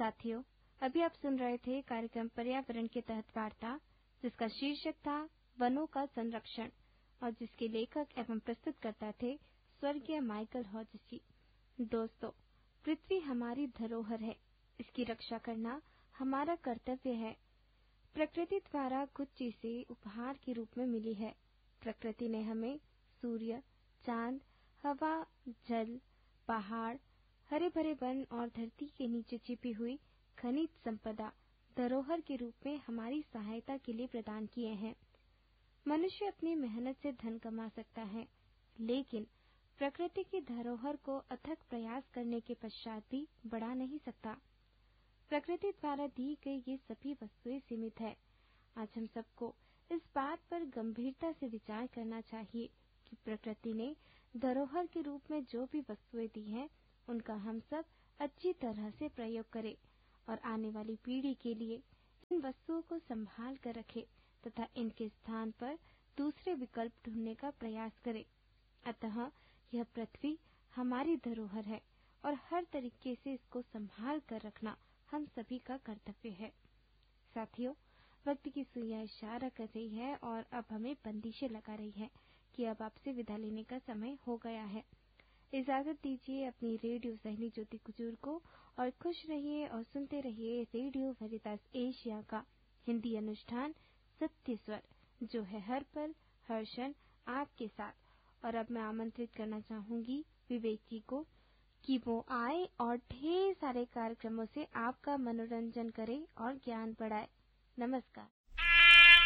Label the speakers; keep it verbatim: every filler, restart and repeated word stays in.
Speaker 1: साथियों, अभी आप सुन रहे थे कार्यक्रम पर्यावरण के तहत वार्ता, जिसका शीर्षक था वनों का संरक्षण और जिसके लेखक एवं प्रस्तुतकर्ता थे स्वर्गीय माइकल हॉजिस जी। दोस्तों, पृथ्वी हमारी धरोहर है, इसकी रक्षा करना हमारा कर्तव्य है। प्रकृति द्वारा कुछ चीजें उपहार के रूप में मिली है। प्रकृति ने हमें सूर्य, चांद, हवा, जल, पहाड़, हरे भरे वन और धरती के नीचे छिपी हुई खनिज संपदा धरोहर के रूप में हमारी सहायता के लिए प्रदान किए हैं। मनुष्य अपनी मेहनत से धन कमा सकता है, लेकिन प्रकृति की धरोहर को अथक प्रयास करने के पश्चात भी बढ़ा नहीं सकता। प्रकृति द्वारा दी गई ये सभी वस्तुएं सीमित है। आज हम सबको इस बात पर गंभीरता से विचार करना चाहिए कि प्रकृति ने धरोहर के रूप में जो भी वस्तुएं दी हैं, उनका हम सब अच्छी तरह से प्रयोग करें और आने वाली पीढ़ी के लिए इन वस्तुओं को संभाल कर रखें तथा इनके स्थान पर दूसरे विकल्प ढूंढने का प्रयास करें। अतः यह पृथ्वी हमारी धरोहर है और हर तरीके से इसको संभाल कर रखना हम सभी का कर्तव्य है। साथियों, वक्त की सुइयां इशारा कर रही है और अब हमें बंदिशें लगा रही है कि अब आपसे विदा लेने का समय हो गया है। इजाजत दीजिए अपनी रेडियो सहेली ज्योति कुजूर को और खुश रहिए और सुनते रहिए रेडियो वेरितास एशिया का हिंदी अनुष्ठान सत्य स्वर, जो है हर पल हर क्षण आपके साथ। और अब मैं आमंत्रित करना चाहूंगी विवेक जी को कि वो आए और ढेर सारे कार्यक्रमों से आपका मनोरंजन करे और ज्ञान बढ़ाए। नमस्कार।